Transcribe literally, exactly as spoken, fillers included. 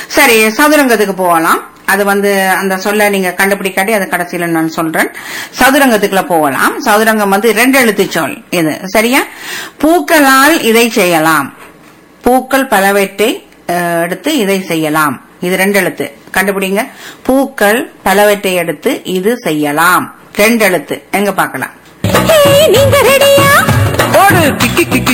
சரி, சதுரங்கத்துக்கு போகலாம். அது வந்து அந்த சொல்ல நீங்க கண்டுபிடிக்காட்டி அது கடைசியில நான் சொல்றேன். சதுரங்கத்துக்குள்ள போகலாம். சதுரங்கம் வந்து ரெண்டு எழுத்து சொல் இது, சரியா? பூக்களால் இதை செய்யலாம். பூக்கள் பலவற்றை எடுத்து இதை செய்யலாம். இது ரெண்டு எழுத்து, கண்டுபிடிங்க. பூக்கள் பலவற்றை எடுத்து இது செய்யலாம். ரெண்டு எழுத்து, எங்க பாக்கலாம்?